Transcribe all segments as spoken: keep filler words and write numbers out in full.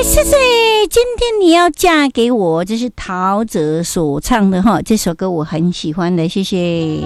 谢谢。今天你要嫁给我，这是陶喆所唱的哈，这首歌我很喜欢的，谢谢。你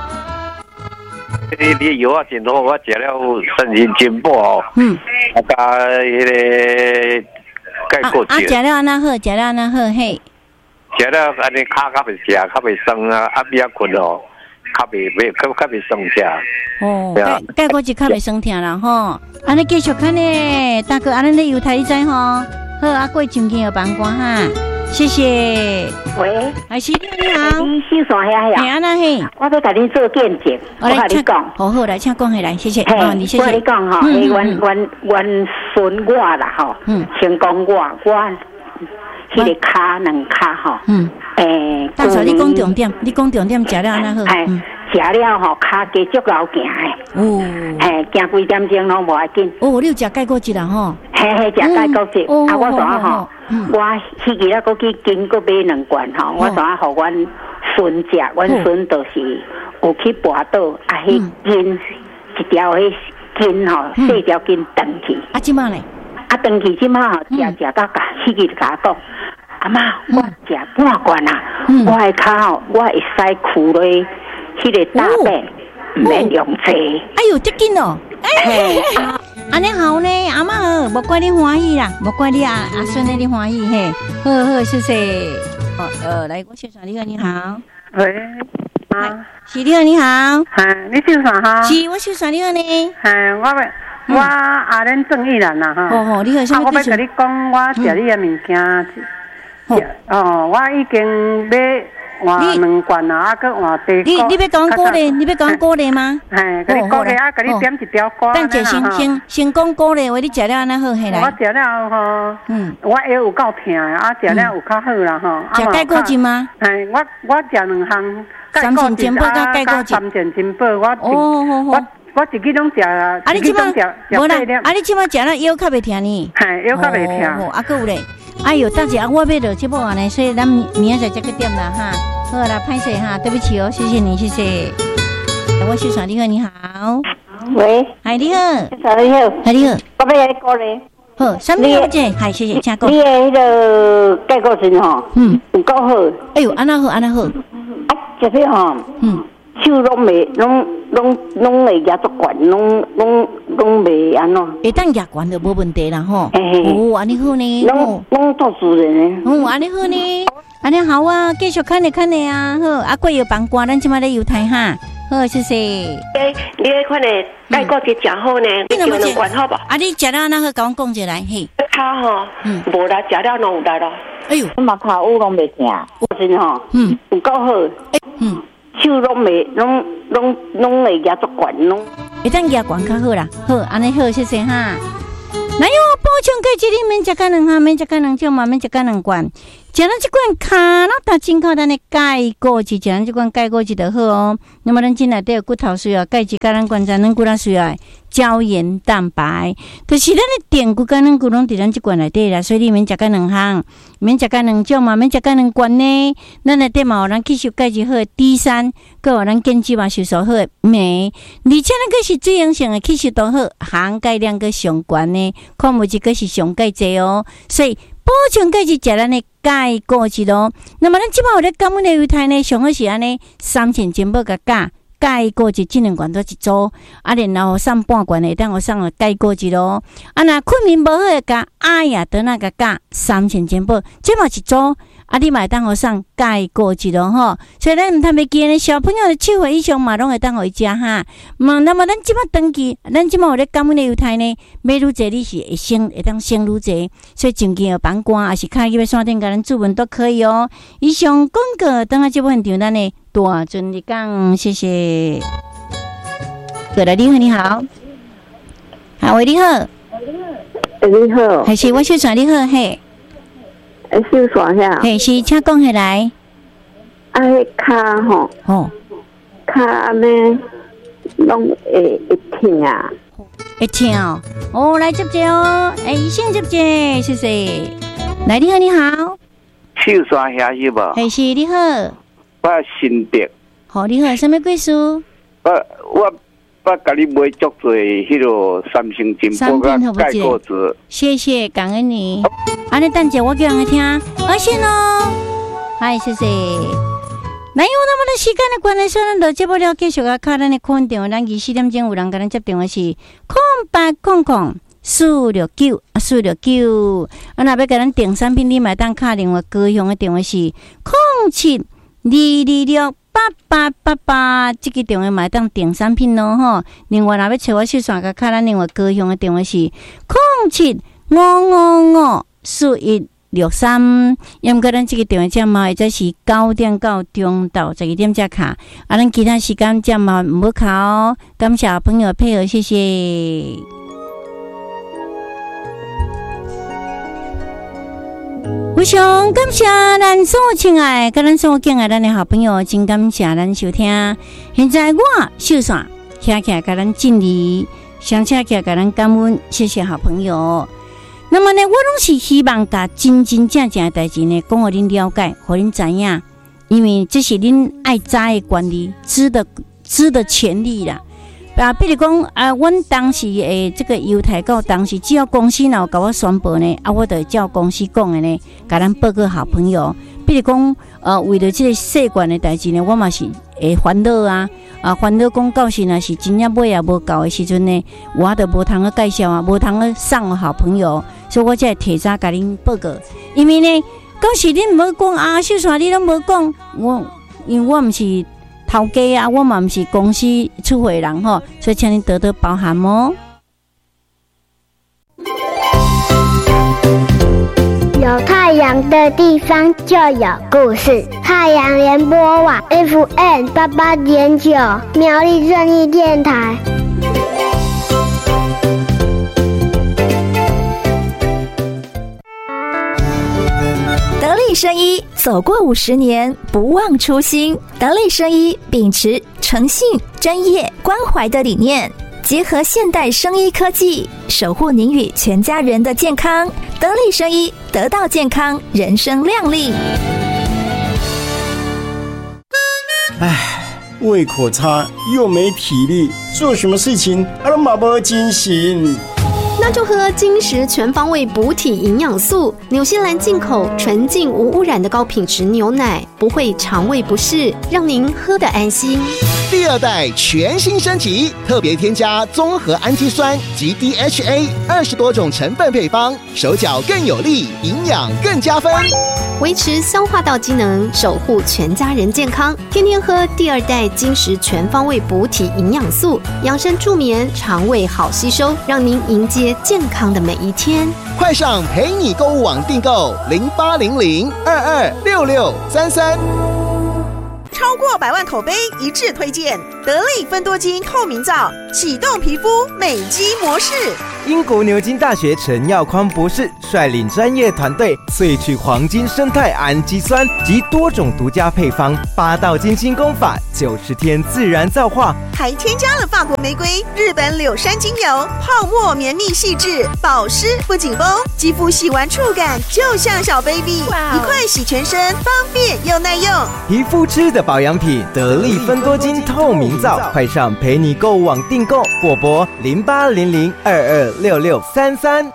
你药啊，前头我食了身心进步哦。嗯。啊，加迄个钙骨啊，食了安那好，食了安那好嘿。 食了安尼骹较袂涩，较袂酸啊，暗暝啊困哦，较袂袂较较袂酸痛。 哦，钙钙骨就较袂酸痛啦吼。安尼继续看呢，大哥，安尼你有台你知吼？好，啊，过中间有帮歌哈，谢谢。 喂， 海西你好， 你收线遐呀？ 嘿，安那嘿， 我要甲你做见证，我甲你讲。 好好来，请讲下来，谢谢。 嘿， 你谢谢。 我甲你讲吼，迄阮阮阮孙我啦吼，先讲我我迄个骹两骹吼，嗯，诶， 大嫂，你讲重点，你讲重点，食了安那好？ 哎，食了吼，骹加足老行诶。哦，哎，行几点钟拢无要紧。 哦，你有食钙骨质啦吼？ 嘿嘿，食钙骨质。啊，我怎啊吼？我迄日啊，搁去经过买两罐吼，我怎啊互阮孙食？阮孙就是有去跋倒，啊，迄筋一条迄筋吼，细条筋断去。 啊，即摆咧？ 啊，断去即摆吼，食食到甲迄日就甲我讲，阿妈，我食半罐啊，我的骹吼，我会使跍落迄个大便。唔免用济， 哎呦，这紧哦！哎，安尼好呢，阿妈，无怪你欢喜啦，无怪你阿阿孙你欢喜嘿，好好谢谢。哦呃，来，我宣传你好，你好。 喂，啊， 是你好，你好。 嗨，你姓啥哈？ 是，我宣传你好呢。 嗨，我我阿恁郑义兰呐哈。 哦吼，你好，什么？ 我要甲你讲，我食你的物件，哦，我已经买。换两罐啊，啊，搁换地。 你你要讲鼓励，你要讲鼓励吗？ 嘿，甲你鼓励啊，甲你点一条歌。 等者先先先讲鼓励，话你食了安那好嘿来。 我食了吼，嗯，我腰有够疼的，啊，食了有较好啦吼。 食钙骨精吗？ 嘿，我我食两项三全金宝加钙骨精。 三全金宝，我哦，我我自己拢食啊， 啊，你即摆无啦，啊，你即摆食了腰较袂疼呢？ 嘿，腰较袂疼。 啊，搁有咧。哎呦，大姐，我要落节目啊呢，所以咱明明仔载再个点啦哈。好啦，拍摄哈，对不起哦，谢谢你，谢谢。我是传你好，你好。 喂， 嗨，你好。 你好， 嗨，你好。 我要来讲咧。 好，什么小姐？嗨，谢谢，请讲。 你的迄个钙骨精吼，嗯，有够好。 哎呦，安那好，安那好。啊， 食了吼，嗯，手拢袂，拢拢拢会压足管，拢拢拢袂安怎？ 会当压管就无问题啦吼。哦，安尼好呢。 拢拢做主人呢。 哦，安尼好呢。安尼好啊，继续看你看你啊，好，啊，过有帮歌，咱即马咧有台哈，好，谢谢。 诶，你迄款诶钙骨质诚好呢，你就两罐好不？ 啊，你食了那好，甲我讲一来，嘿。 骹吼，嗯，无啦，食了拢有力咯。 哎呦， 我嘛骹有拢袂疼，我真吼，嗯，有够好，嗯，手拢袂，拢拢拢会压足管，拢会当压管较好啦，好，安尼好，谢谢哈。哪有补充钙质？你免食干两项，免食干两种嘛，免食干两罐。食咱这罐卡那打真靠咱的钙骨质，食咱这罐钙骨质就好哦。那么咱进来都有骨头需要钙质，甲咱观察咱骨头需要胶原蛋白，可是咱的电骨跟咱骨拢伫咱这罐内底啦，所以你免食干两项，免食干两种嘛，免食干两罐呢。咱内底嘛有咱吸收钙质好的 D 三，佮有咱根基嘛吸收好的镁，而且咱个是水溶性的吸收都好，含钙量个上悬呢，矿物质个是上钙质哦，所以。补充钙质，食咱的钙骨质咯。那么咱即摆有咧感恩的优待呢，上好是安尼三千金宝甲价钙骨质这两罐都一组，啊，然后送半罐的，当我送了钙骨质咯。啊，那困眠无好的价，哎呀，得那个价三千金宝，这嘛一组。啊，你嘛当我送钙骨质咯吼，所以咱毋通袂记咧，小朋友的七岁以上嘛，拢会当互伊食哈。嗯，那么咱即摆登记，咱即摆有咧感恩的优待呢，买愈济你是会省，会当省愈济。所以前期有帮官，还是开去要山顶甲咱注文都可以哦。以上广告，等下即部现场咱的大尊你讲，谢谢。过来，你好，你好，好喂，你好， 你好， 还是我宣传你好嘿。 收线下， 嘿，是，请讲起来。 啊，迄骹吼，哦，骹安尼拢会会疼啊， 会疼哦。哦，来接接哦，哎，医生接接，谢谢。来，你好，你好。 收线下是无？ 嘿，是，你好。 我新德。 好，你好，什么贵事？ 我我捌甲你买足多迄个三星金箔甲钙果子。 谢谢，感恩你。安尼等者我叫人听，而且呢，嗨，谢谢。那有那么的时间的关系，咱就接不了继续啊，卡咱的空电话，咱二十四点钟有人跟咱接电话是空八空空四六九啊四六九，啊，若要给咱订产品，你买当卡电话，高雄的电话是空七二二六八八八八，这个电话买当订产品咯吼。另外，若要找我小线个卡，咱另外高雄的电话是空七五五五四一。六三，因为咱这个电话节目或者是九点到中到十二点才卡，啊，咱其他时间节目唔好卡哦。感谢朋友配合，谢谢。非常感谢咱所亲爱、甲咱所敬爱咱的好朋友，真感谢咱收听。现在我秀线徛起来，甲咱敬礼，上车起来，甲咱感恩，谢谢好朋友。那么呢，我拢是希望把真真正正的代志呢，讲互恁了解，互恁知影，因为这是恁爱知的权利，知的知的权利啦。啊，比如讲啊，阮当时诶，这个犹太教当时只要公司若有甲我宣布呢，啊，我就照公司讲的呢，甲咱报告好朋友。比如讲，呃，为了这个世惯的代志呢，我嘛是会烦恼啊，啊，烦恼讲到时若是真正买也无够的时阵呢，我都无通去介绍啊，无通去送好朋友，所以我才会提早甲恁报告。因为呢，到时恁无讲啊，秀山你拢无讲，我因为我毋是头家啊，我嘛毋是公司出货人吼，所以请恁多多包涵哦。 有太阳的地方就有故事。太阳联播网 F M 八八点九，苗栗正义电台。 得力生医走过五十年，不忘初心。得力生医秉持诚信、专业、关怀的理念，结合现代生医科技，守护您与全家人的健康。得力生医，得到健康，人生亮丽。 唉，胃口差又没体力，做什么事情啊都马不精神。 那就喝金石全方位补体营养素，纽西兰进口纯净无污染的高品质牛奶，不会肠胃不适，让您喝得安心。 第二代全新升级，特别添加综合氨基酸及 D H A 二十多种成分配方，手脚更有力，营养更加分， 维持消化道机能，守护全家人健康。天天喝第二代金石全方位补体营养素，养生助眠，肠胃好吸收，让您迎接健康的每一天。 快上陪你购物网订购零八零零二二六六三三。 超过百万口碑一致推荐得力芬多精透明皂，启动皮肤美肌模式。 英国牛津大学陈耀匡博士率领专业团队萃取黄金生态氨基酸及多种独家配方，八道金星功法，九十天自然皂化， 还添加了法国玫瑰、日本柳杉精油，泡沫绵密细致，保湿不紧绷，肌肤洗完触感就像小 baby， 一块洗全身，方便又耐用。 皮肤吃的保养品，得力芬多精透明皂，快上陪你购物网订购，或拨零八零零二二六六三三。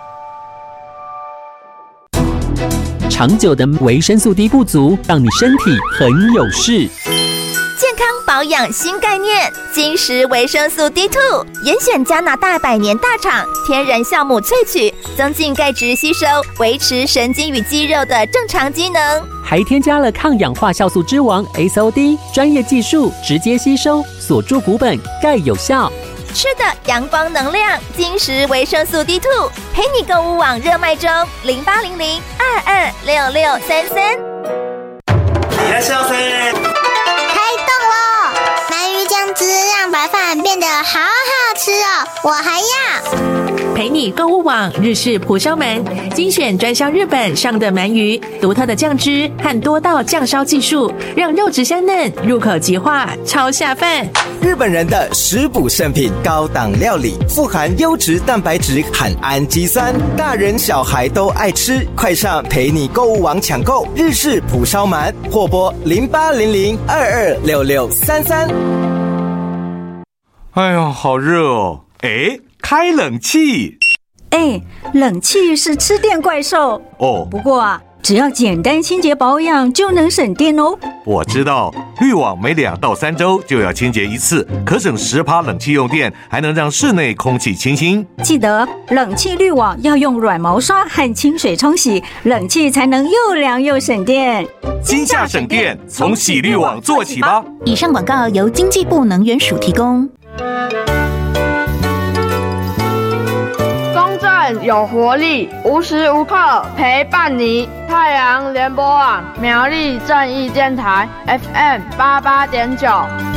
长久的维生素 D 不足，让你身体很有事。 健康保养新概念，金石维生素 D 二 严选加拿大百年大厂天然酵母萃取，增进钙质吸收，维持神经与肌肉的正常机能， 还添加了抗氧化酵素之王 S O D， 专业技术直接吸收，锁住骨本，钙有效。 吃的阳光能量，金石维生素 D 二 陪你购物网热卖中，零八零零二二六六三三。 いらっしゃいませ。 开动了！鳗鱼酱汁让白饭变得好好吃哦，我还要。 陪你购物网日式蒲烧鳗，精选专销日本上的鳗鱼，独特的酱汁和多道酱烧技术，让肉质香嫩，入口即化，超下饭。 日本人的食补圣品，高档料理，富含优质蛋白质和氨基酸，大人小孩都爱吃。快上陪你购物网抢购日式蒲烧鳗，或拨零八零零二二六六三三。 哎呦，好热哦！哎，开冷气。 哎，冷气是吃电怪兽哦。 不过啊，只要简单清洁保养就能省电哦。 我知道，滤网每两到三周就要清洁一次，可省十趴冷气用电，还能让室内空气清新。 记得冷气滤网要用软毛刷和清水冲洗，冷气才能又凉又省电。 今夏省电，从洗滤网做起吧。 以上广告由经济部能源署提供。 有活力，无时无刻陪伴你。太阳联播网苗栗正义电台 F M 八八点九。